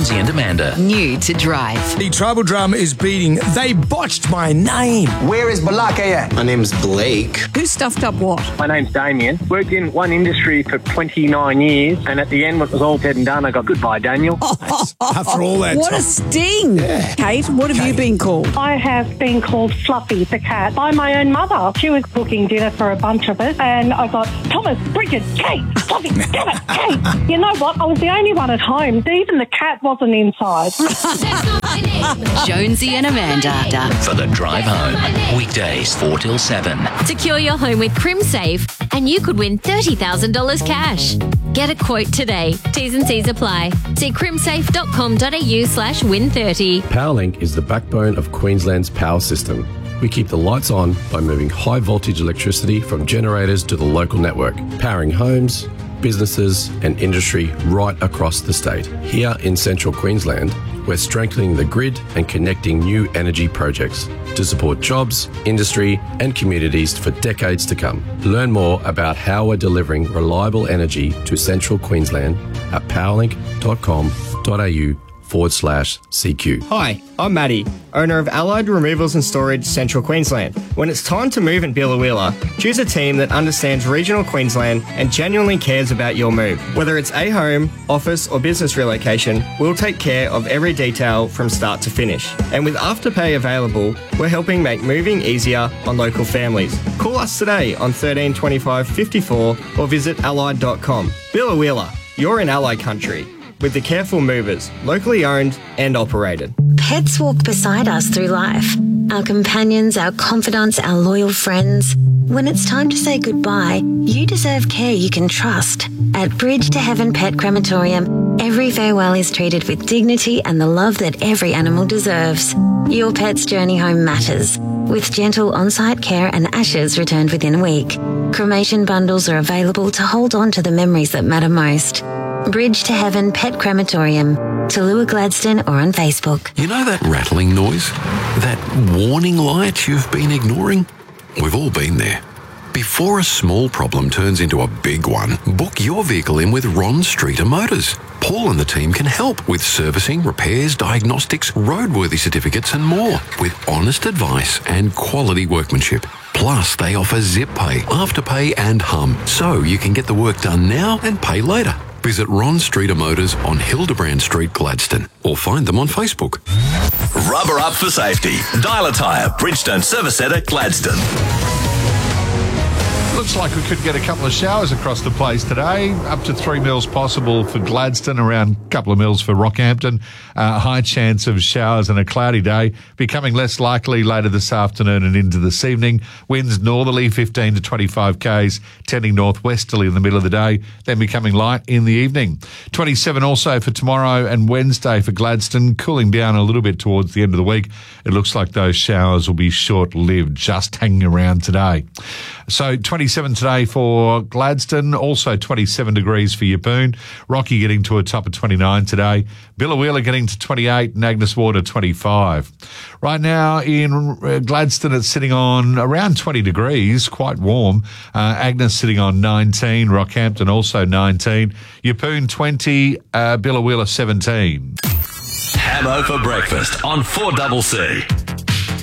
Jonesy and Amanda. New to Drive. The tribal drum is beating They Botched My Name. Where is Balake at? My name's Blake. Who stuffed up what? My name's Damien. Worked in one industry for 29 years, and at the end, when it was all said and done, I got goodbye, Daniel. After all that What time. a sting. Yeah. Kate, what have you been called? I have been called Fluffy the cat by my own mother. She was cooking dinner for a bunch of us, and I got Thomas, Bridget, Kate, Fluffy, damn it, Kate. You know what? I was the only one at home. Even the cat wasn't inside. Jonesy and Amanda. For the drive home. Weekdays 4 till 7. Secure your home with CrimSafe and you could win $30,000 cash. Get a quote today. T's and C's apply. See crimsafe.com.au/win30. Powerlink is the backbone of Queensland's power system. We keep the lights on by moving high voltage electricity from generators to the local network, powering homes, businesses and industry right across the state. Here in central Queensland, we're strengthening the grid and connecting new energy projects to support jobs, industry and communities for decades to come. Learn more about how we're delivering reliable energy to central Queensland at powerlink.com.au/CQ. Hi, I'm Matty, owner of Allied Removals and Storage Central Queensland. When it's time to move in Billawheeler, choose a team that understands regional Queensland and genuinely cares about your move. Whether it's a home, office or business relocation, we'll take care of every detail from start to finish. And with Afterpay available, we're helping make moving easier on local families. Call us today on 13 25 54 or visit allied.com. Billawheeler, you're in Allied country. With the Careful Movers, locally owned and operated. Pets walk beside us through life. Our companions, our confidants, our loyal friends. When it's time to say goodbye, you deserve care you can trust. At Bridge to Heaven Pet Crematorium, every farewell is treated with dignity and the love that every animal deserves. Your pet's journey home matters, with gentle on-site care and ashes returned within a week. Cremation bundles are available to hold on to the memories that matter most. Bridge to Heaven Pet Crematorium, Tallua Gladstone or on Facebook. You know that rattling noise? That warning light you've been ignoring? We've all been there. Before a small problem turns into a big one, book your vehicle in with Ron Streeter Motors. Paul and the team can help with servicing, repairs, diagnostics, roadworthy certificates and more, with honest advice and quality workmanship. Plus, they offer Zip Pay, Afterpay and Hum, so you can get the work done now and pay later. Visit Ron Streeter Motors on Hildebrand Street, Gladstone, or find them on Facebook. Rubber up for safety. Dial a Tyre, Bridgestone Service Centre, Gladstone. Looks like we could get a couple of showers across the place today. Up to 3 mils possible for Gladstone, around a couple of mils for Rockhampton. High chance of showers and a cloudy day, becoming less likely later this afternoon and into this evening. Winds northerly 15 to 25 k's, tending northwesterly in the middle of the day, then becoming light in the evening. 27 also for tomorrow and Wednesday for Gladstone, cooling down a little bit towards the end of the week. It looks like those showers will be short-lived, just hanging around today. So 27 today for Gladstone, also 27 degrees for Yeppoon. Rocky getting to a top of 29 today. Billawheeler getting to 28 and Agnes Water 25. Right now in Gladstone it's sitting on around 20 degrees, quite warm. Agnes sitting on 19, Rockhampton also 19, Yeppoon 20, Billawheeler 17. Hamo for breakfast on 4CC.